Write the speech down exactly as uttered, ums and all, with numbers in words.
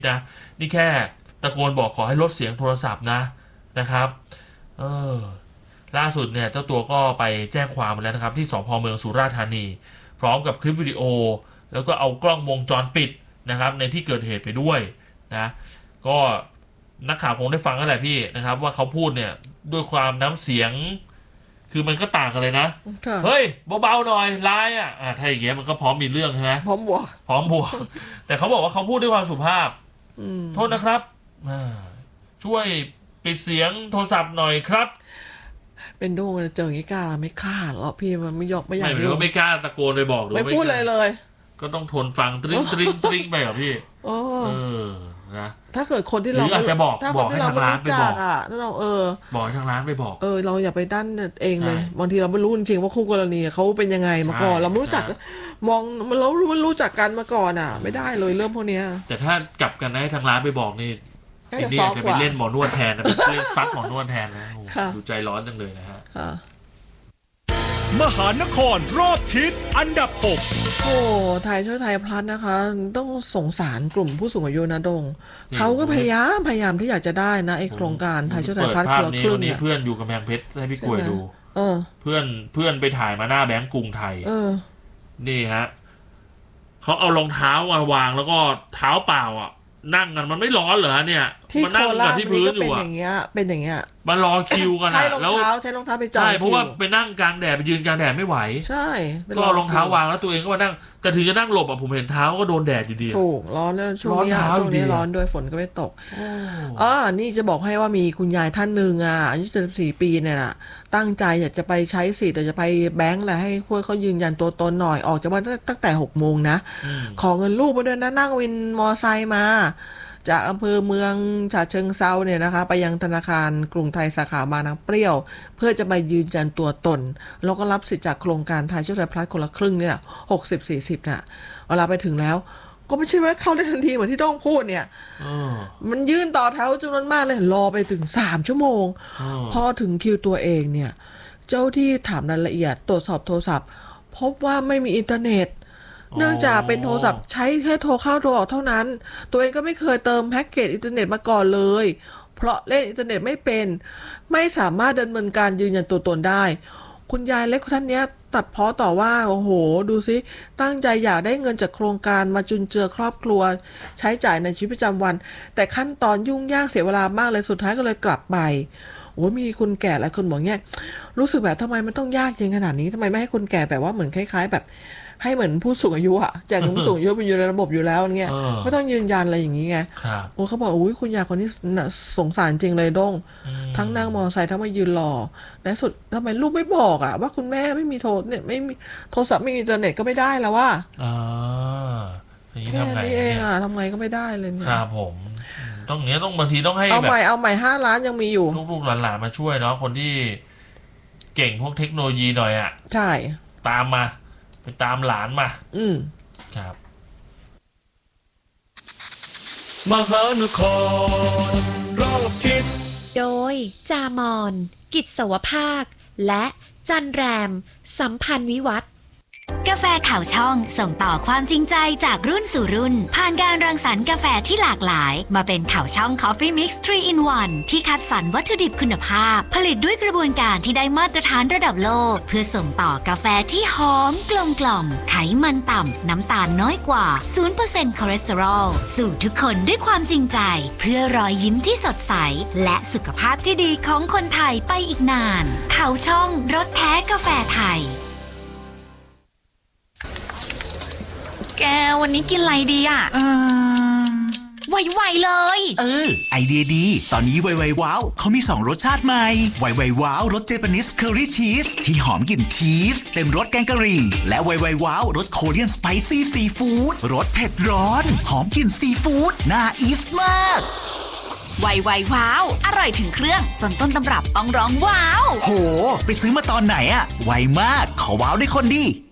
นะนี่แค่ตะโกนบอกขอให้ลดเสียงโทรศัพท์นะนะครับเออล่าสุดเนี่ยเจ้าตัวก็ไปแจ้งความแล้วนะครับที่สภ.เมืองสุราษฎร์ธานีพร้อมกับคลิปวิดีโอแล้วก็เอากล้องวงจรปิดนะครับในที่เกิดเหตุไปด้วยนะก็นักข่าวคงได้ฟังแล้วแหละพี่นะครับว่าเขาพูดเนี่ยด้วยความน้ำเสียงคือมันก็ต่างกันเลยนะเฮ้ยเบาๆหน่อยร้ายอ่ะถ้าอย่างเงี้ยมันก็พร้อมมีเรื่องใช่ไหมพร้อมบวกพร้อมบวกแต่เขาบอกว่าเขาพูดด้วยความสุภาพโทษนะครับช่วยปิดเสียงโทรศัพท์หน่อยครับเป็นดวงเจออย่างนี้กล้าไม่กล้าหรอกพี่มันไม่ยกไม่อยากไม่หรือว่าไม่กล้าตะโกนไปบอกไม่พูดเลยเลยก็ต้องทนฟังตริ้งตริ้งตริ้งไปกับพี่เออนะถ้าเกิดคนที่เราอาจจะบอกบอกให้ทางร้านไปบอกอ่ะถ้าเราเออบอกให้ทางร้านไปบอกเออเราอย่าไปด้านเองเลยบางทีเราไม่รู้จริงๆว่าคู่กรณีเขาเป็นยังไงมาก่อนเราไม่รู้จักมองมันเราไม่รู้จักกันมาก่อนอ่ะไม่ได้เลยเรื่องพวกนี้แต่ถ้ากลับกันให้ทางร้านไปบอกนี่ไอ้นี่อาจจะไปเล่นหมอนวดแทนนะไปซัดหมอนวดแทนนะดูใจร้อนจังเลยนะฮะมหานครรอบทิศอันดับหกโอ้ไทยช่วยไทยพลัสนะคะต้องสงสารกลุ่มผู้สูงอายุนะดงเขาก็พยายามพยายามที่อยากจะได้นะไอ้โครงการไทยช่วยไทยพลัสคนละครึ่งเนี่ยเพื่อนอยู่กำแพงเพชรให้พี่กล้วยดูเพื่อนเพื่อนไปถ่ายมาหน้าแบงก์กรุงไทยนี่ฮะเขาเอารองเท้ามาวางแล้วก็เท้าเปล่าอ่ะนั่งกันมันไม่ร้อนเหรอเนี่ยที่โคราชที่พื้นอยู่อ่ะเป็นอย่างเงี้ยเป็นอย่างเงี้ยมารอคิวกันอ่ะแล้วใช้รองเท้าไปจองใช่เพราะว่าไปนั่งกลางแดดไปยืนกลางแดดไม่ไหวใช่ก็เอารองเท้าวางแล้วตัวเองก็มานั่งแต่ถึงจะนั่งหลบอ่ะผมเห็นเท้าก็โดนแดดอยู่ดีถูกร้อนแล้วช่วงนี้ช่วงนี้ร้อนด้วยฝนก็ไม่ตกอ๋อนี่จะบอกให้ว่ามีคุณยายท่านหนึ่งอ่ะอายุเจ็ดสิบสี่ปีเนี่ยน่ะตั้งใจอยากจะไปใช้สิทธิ์จะไปแบงก์แหละให้พวกเขายืนยันตัวตนหน่อยออกจากบ้านตั้งแต่หกโมงนะขอเงินลูกมาด้วยนะนั่งวินมอไซค์มาจากอำเภอเมืองฉะเชิงเทราเนี่ยนะคะไปยังธนาคารกรุงไทยสาขาบางน้ำเปรี้ยวเพื่อจะไปยืนยันตัวตนแล้วก็รับสิทธิ์จากโครงการไทยช่วยไทยพลัสคนละครึ่งเนี่ยหกสิบสี่สิบน่ะเวลาไปถึงแล้วก็ไม่ใช่ว่าเข้าได้ทันทีเหมือนที่ต้องพูดเนี่ยมันยืนต่อแถวจำนวนมากเลยรอไปถึงสามชั่วโมงพอถึงคิวตัวเองเนี่ยเจ้าที่ถามรายละเอียดตรวจสอบโทรศัพท์พบว่าไม่มีอินเทอร์เน็ตเนื่องจากเป็นโทรศัพท์ใช้แค่โทรเข้าโทรออกเท่านั้นตัวเองก็ไม่เคยเติมแพ็กเกจอินเทอร์เน็ตมาก่อนเลยเพราะเล่นอินเทอร์เน็ตไม่เป็นไม่สามารถดำเนินการยืนยันตัวตนได้คุณยายเล็กท่านนี้ตัดพ้อต่อว่าโอ้โหดูสิตั้งใจอยากได้เงินจากโครงการมาจุนเจือครอบครัวใช้จ่ายในชีวิตประจำวันแต่ขั้นตอนยุ่งยากเสียเวลามากเลยสุดท้ายก็เลยกลับไปโอ้มีคนแก่หลายคนบอกเงี้ยรู้สึกแบบทำไมมันต้องยากเย็นขนาดนี้ทำไมไม่ให้คนแก่แบบว่าเหมือนคล้ายๆแบบให้เหมือนผู้สูงอายุอะแจกเงินผู้สูงอายุไปอยู่ในระบบอยู่แล้วเงี้ยไม่ต้องยืนยันอะไรอย่างนี้ไงโอ้เขาบอกอุ้ยคุณยายคนนี้สงสารจริงเลยด้งทั้งนั่งมอไซค์ทั้งมายืนรอในสุดทำไมลูกไม่บอกอะว่าคุณแม่ไม่มีโทรเนี่ยไม่มีโทรศัพท์ไม่มีอินเทอร์เน็ตก็ไม่ได้แล้วว่าแค่นี้เองอะทำไงก็ไม่ได้เลยเนี่ยครับผมต้องเนี้ยต้องบางทีต้องให้เอาใหม่เอาใหม่ห้าล้านยังมีอยู่ลูกๆหลานๆมาช่วยเนาะคนที่เก่งพวกเทคโนโลยีหน่อยอะใช่ตามมาไปตามหลานมาอืมครับมหานครรอบทิศโดยจามอนกิจสวภาคและจันแรมสัมพันธ์วิวัฒน์กาแฟข่าวช่องส่งต่อความจริงใจจากรุ่นสู่รุ่นผ่านการรังสรรค์กาแฟที่หลากหลายมาเป็นข่าวช่อง Coffee Mix ทรี in วัน ที่คัดสรรวัตถุดิบคุณภาพผลิตด้วยกระบวนการที่ได้มาตรฐานระดับโลกเพื่อส่งต่อกาแฟที่หอมกลมกล่อมไขมันต่ำน้ำตาลน้อยกว่า ศูนย์เปอร์เซ็นต์ คอเลสเตอรอลสู่ทุกคนด้วยความจริงใจเพื่อรอยยิ้มที่สดใสและสุขภาพที่ดีของคนไทยไปอีกนานข่าวช่องรสแท้กาแฟไทยแกวันนี้กินอะไรดีอ่ะเออไวๆเลยเออไอเดียดีตอนนี้ไวๆว้าวเขามีสองรสชาติใหม่ไวๆว้าวรสเจแปนิสเคอรี่ชีสที่หอมกลิ่นชีสเต็มรสแกงกะหรี่และไวๆว้าวรสโคเรียนสไปซี่ซีฟู้ดรสเผ็ดร้อนหอมกลิ่นซีฟู้ดน่าอีสมากไวๆว้าวอร่อยถึงเครื่องจนต้นตำรับต้องร้องว้าวโหไปซื้อมาตอนไหนอะไวมากขอว้าวได้คนดี